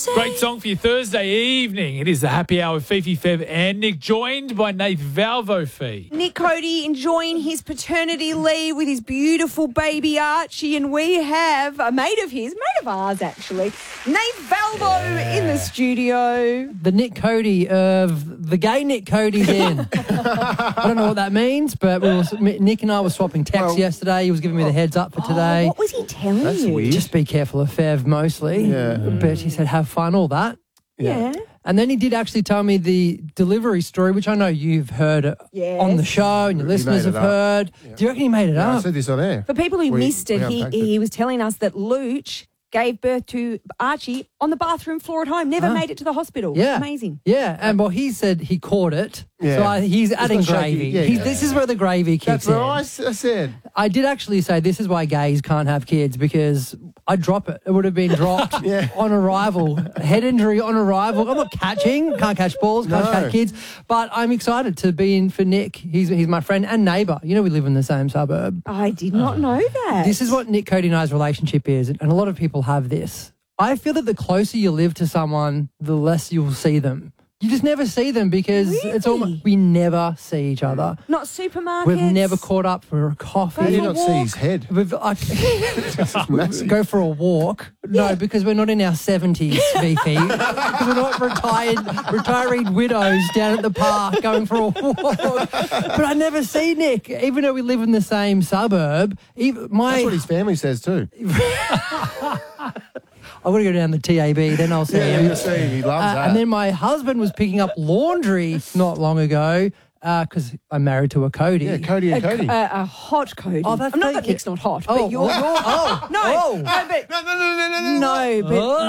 Great song for your Thursday evening. It is the happy hour with Fifi, Fev and Nick, joined by Nath Valvo Fee. Nick Cody enjoying his paternity leave with his beautiful baby Archie, and we have a mate of ours actually, Nath Valvo in the studio. The Nick Cody of the gay Nick Cody's in. I don't know what that means, but Nick and I were swapping texts yesterday. He was giving me the heads up for today. What was he telling you? Weird. Just be careful of Fev mostly. Yeah. But he said have fun, all that. Yeah. And then he did actually tell me the delivery story, which I know you've heard Yes. on the show and your listeners made have it up. heard. Yeah. Do you reckon he made it I up? said this on air. For people who missed it, unpacked he was telling us that Luch gave birth to Archie on the bathroom floor at home, never made it to the hospital. Yeah. Amazing. Yeah, and well, he said he caught it. Yeah. So he's adding not shaky. gravy. Yeah, This is where the gravy kicks That's in. what I said. I did actually say this is why gays can't have kids, because I'd drop it. It would have been dropped on arrival. Head injury on arrival. I'm not catching. Can't catch balls. Can't No. catch kids. But I'm excited to be in for Nick. He's my friend and neighbour. You know, we live in the same suburb. I did not know that. This is what Nick Cody and I's relationship is, and a lot of people have this. I feel that the closer you live to someone, the less you'll see them. You just never see them because it's almost, we never see each other. Not supermarkets. We've never caught up for a coffee. How do you for a not see walk. his head? We've Massive. go for a walk. No, because we're not in our 70s, Fifi. Because we're not retired widows down at the park going for a walk. But I never see Nick, even though we live in the same suburb. That's what his family says too. I'm going to go down the TAB, then I'll see him. You'll see him. He loves that. And then my husband was picking up laundry not long ago because I'm married to a Cody. Yeah, Cody and Cody. A hot Cody. Oh, that's I'm not fake that Nick's not hot, Oh, but you're... oh, No, oh. no, but... No. No, but...